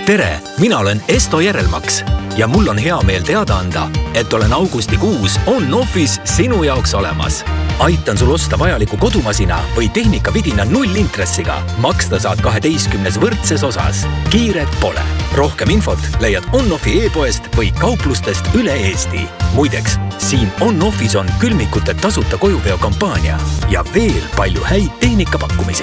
Tere, mina olen Esto Järelmaks ja mul on hea meel teada anda, et olen augustikuus on-office sinu jaoks olemas. Aitan sul osta vajaliku kodumasina või tehnikavidina 0 intressiga. Maksta saad 12 võrdses osas. Kiiret pole. Rohkem infot leiad on-offi e-poest või kauplustest üle Eesti. Muideks, siin on-office on külmikute tasuta kojuveo kampaania ja veel palju häid tehnikapakkumisi.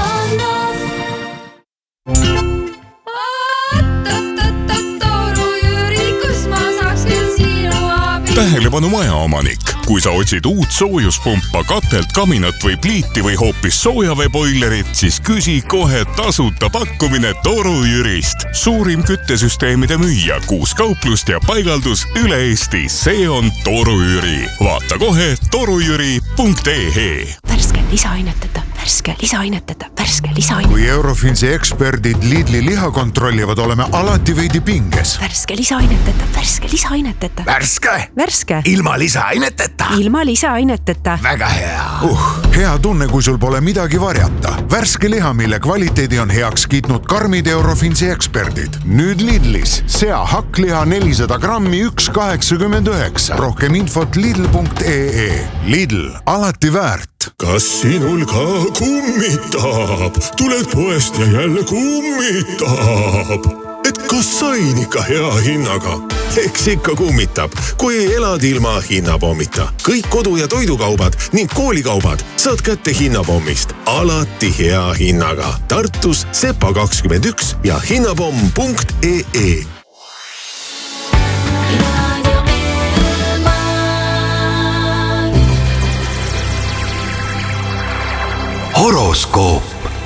Tähelepanu majaomanik, kui sa otsid uut soojuspumpa, katelt, kaminat või pliiti või hoopis soojaveeboilerit, siis küsi kohe tasuta pakkumine Toru Jürist. Suurim küttesüsteemide müüja, 6 kauplust ja paigaldus üle Eesti. See on Toru Jüri. Vaata kohe torujüri.ee. Värske lisaaineteta, värske lisaaineteta, värske lisaaineteta. Kui Eurofinsi eksperdid Lidli liha kontrollivad, oleme alati veidi pinges. Värske lisaaineteta, värske lisaaineteta. Värske? Värske. Ilma lisaaineteta. Ilma lisaaineteta. Väga hea. Hea tunne, kui sul pole midagi varjata. Värske liha, mille kvaliteedi on heaks kiitnud karmid Eurofinsi eksperdid. Nüüd Lidlis. Sea hakkliha 400 grammi 1,89. Rohkem infot lidl.ee. Lidl, alati väärt. Kas sinul ka kummitab? Tuled poest ja jälle kummitab. Et kas sain ikka hea hinnaga? Eks ikka kummitab, kui elad ilma hinnapommita. Kõik kodu- ja toidukaubad ning koolikaubad saad kätte hinnapommist. Alati hea hinnaga. Tartus Sepa 21 ja hinnapomm.ee. Horoskoop.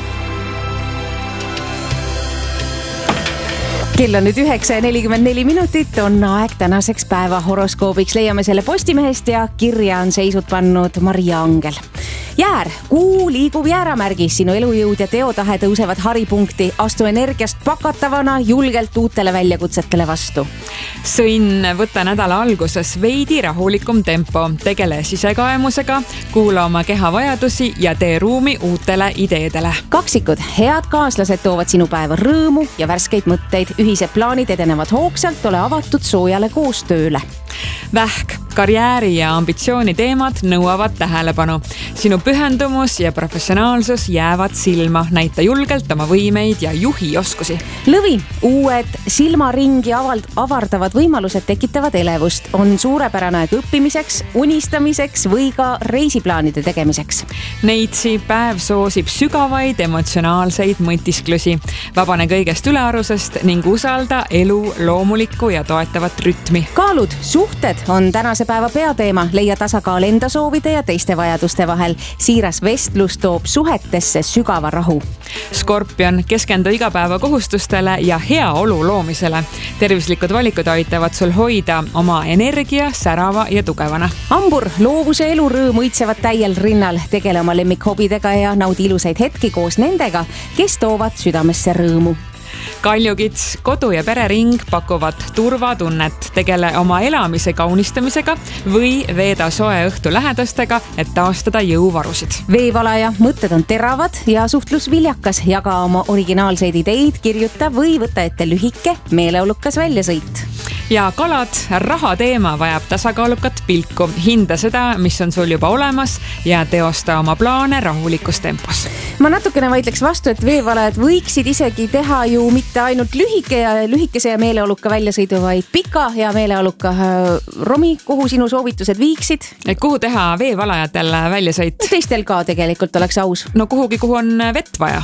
Kell on nüüd 9:44 minutit, on aeg tänaseks päeva horoskoobiks. Leiame selle Postimehest ja kirja on seisud pannud Maria Angel. Jäär, kuu liigub jääramärgis, sinu elujõud ja teotahe tõusevad haripunkti. Astu energiast pakatavana julgelt uutele väljakutsetele vastu. Sõnn, võta nädala alguses veidi rahulikum tempo, tegele sisekaemusega, kuula oma keha vajadusi ja tee ruumi uutele ideedele. Kaksikud, head kaaslased toovad sinu päeva rõõmu ja värskeid mõtteid. Ühised plaanid edenevad hoogsalt, ole avatud soojale koostööle. Vähk, karjääri ja ambitsiooni teemad nõuavad tähelepanu. Sinu pühendumus ja professionaalsus jäävad silma, näita julgelt oma võimeid ja juhi oskusi. Lõvi, uued silmaringi avardavad võimalused tekitavad elevust. On suurepärane aeg õppimiseks, unistamiseks või ka reisiplaanide tegemiseks. Neitsi, päev soosib sügavaid emotsionaalseid mõtisklusi. Vabane kõigest ülearusest ning usalda elu loomulikku ja toetavat rütmi. Kaalud, suhted on tänase päeva peateema. Leia tasakaal enda soovide ja teiste vajaduste vahel. Siiras vestlus toob suhetesse sügava rahu. Skorpion, keskendu igapäeva kohustustele ja heaolu loomisele. Tervislikud valikud aitavad sul hoida oma energia särava ja tugevana. Hambur, loovuse elurõõm õitsevad täiel rinnal. Tegele oma lemmikhobidega ja naudi ilusaid hetki koos nendega, kes toovad südamesse rõõmu. Kaljukits, kodu- ja perering pakuvad turvatunnet. Tegele oma elamise kaunistamisega või veeda soe õhtu lähedastega, et taastada jõuvarusid. Veevalaja, mõtted on teravad ja suhtlus viljakas. Jaga oma originaalseid ideid, kirjuta või võta ette lühike, meeleolukas väljasõit. Ja kalad, raha teema vajab tasakaalukat pilku. Hinda seda, mis on sul juba olemas ja teosta oma plaane rahulikus tempos. Ma natukene vaidleks vastu, et veevalajad võiksid isegi teha ju mitte ainult lühikese ja meeleoluka väljasõidu, vaid pika ja meeleoluka. Romi, kuhu sinu soovitused viiksid? Kuhu teha veevalajatel väljasõit? Teistel ka tegelikult oleks aus. No kuhugi, kuhu on vett vaja.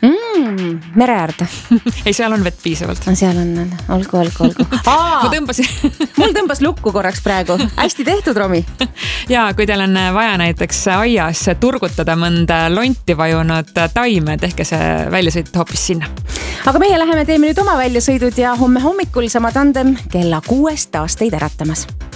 Mere äärde. Ei, seal on vett piisavalt. Seal on, olgu. Mul tõmbas lukku korraks praegu. Hästi tehtud, Romi. Ja kui teil on vaja näiteks aias turgutada mõnda lonti vajunud taime, tehke see väljasõit hoopis sinna. Aga meie läheme teeme nüüd oma väljasõidud ja homme hommikul sama tandem kella 6 taas teid äratamas.